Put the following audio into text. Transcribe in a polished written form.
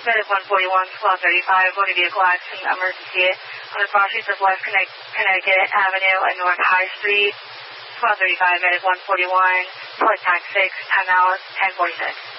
Med is 141, squad 35, motor vehicle accident, emergency on the cross streets of West Connecticut Avenue and North High Street. Squad 35, Med is 141, report tax 6, time out 10:46.